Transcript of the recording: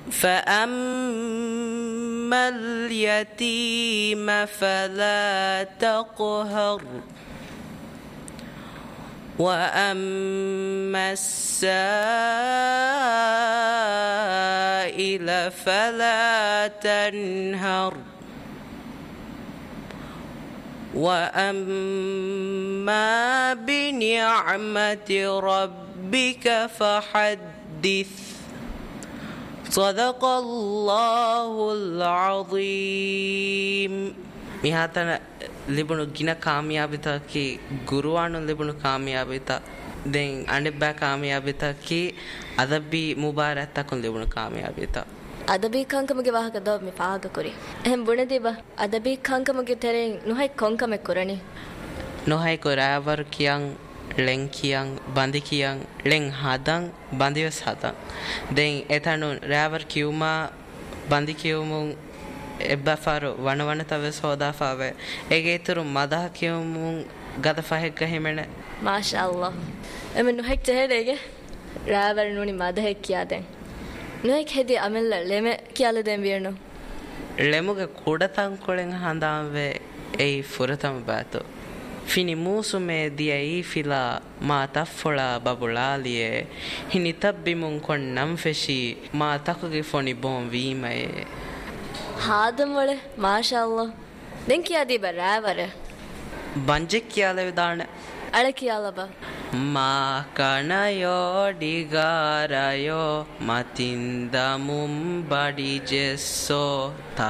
فأما اليتيم فلا تقهر وأما السائل فلا تنهر وأما بنعمة ربك فحدث صدق الله العظيم. මිහතන ලිබුණු ගින කාමියාබිතා කි ගුරුවාණු ලිබුණු කාමියාබිතා දැන් අනිබ්බා කාමියාබිතා කි අදබි මුබාරත්තකුන් ලිබුණු කාමියාබිතා අදබි කංකමගේ වාහක දො මි පාග කුරි එහෙන් බුණදිබ අදබි කංකමගේ තෙරෙන් නොහයි කොංකමෙ කුරණි නොහයි කොරාවර් කියන් ලෙන් කියන් බන්දි කියන් ලෙන් හදන් බන්දිවස් හදන් දැන් එතනු රාවර් කියුමා බන්දි කියුමුන් එබ්බෆාරු වනවන තව සෝදාෆාවේ ඒගේතුරු මදහ කියුමුන් ගද ෆහෙක් ගහිමෙන මාෂාඅල්ලාහ් එමෙ නොහෙක් තෙහෙදේගේ රාවර් නුනි මදහ කියාදෙන් නොහෙක් හෙදි අමෙල්ල ලෙමෙ කියලා දෙන් වියනෝ ලෙමුගේ කුඩතන් කොලෙන් හඳාවේ ඒ ෆුරතම බාතෝ fini musume diai fila ma taffola babulaliye hini tabbimun konnam feshi ma takuge foni bon vimaye hadam wale mashallah den kiya di barawara banje kiyala vidana ala kiyala ba ma kanayo digarayo matinda mum badi jesso